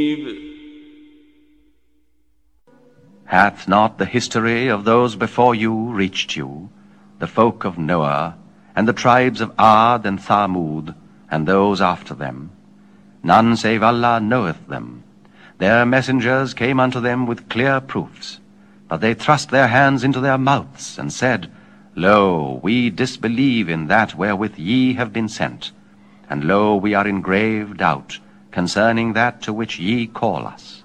Hath not the history of those before you reached you, the folk of Noah, and the tribes of Ad and Thamud, and those after them? None save Allah knoweth them. Their messengers came unto them with clear proofs, but they thrust their hands into their mouths, and said, Lo, we disbelieve in that wherewith ye have been sent, and lo, we are in grave doubt concerning that to which ye call us.